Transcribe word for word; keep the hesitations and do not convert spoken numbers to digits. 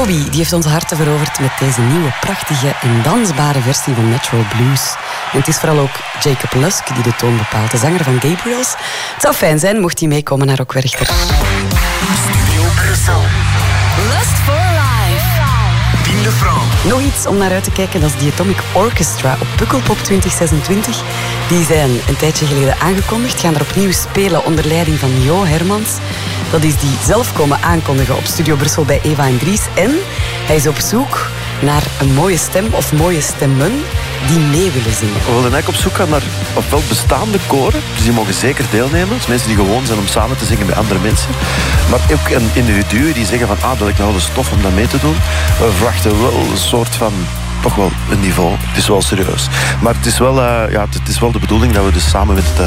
Moby die heeft onze harten veroverd met deze nieuwe, prachtige en dansbare versie van Natural Blues. En het is vooral ook Jacob Lusk die de toon bepaalt, de zanger van Gabriels. Het zou fijn zijn mocht hij meekomen naar Rock Werchter. Studio Brussel. Lust for Life. Pim de Franc. Nog iets om naar uit te kijken, dat is die Atomic Orchestra op Pukkelpop twintig zesentwintig. Die zijn een tijdje geleden aangekondigd, gaan er opnieuw spelen onder leiding van Jo Hermans. Dat is die zelf komen aankondigen op Studio Brussel bij Eva en Dries. En hij is op zoek naar een mooie stem of mooie stemmen die mee willen zingen. We willen eigenlijk op zoek gaan naar ofwel bestaande koren, dus die mogen zeker deelnemen. Dus mensen die gewoon zijn om samen te zingen met andere mensen. Maar ook een individuen die zeggen van, ah, dat lijkt me wel de stof om dat mee te doen. We verwachten wel een soort van, toch wel een niveau. Het is wel serieus. Maar het is wel, uh, ja, het is wel de bedoeling dat we dus samen met, uh,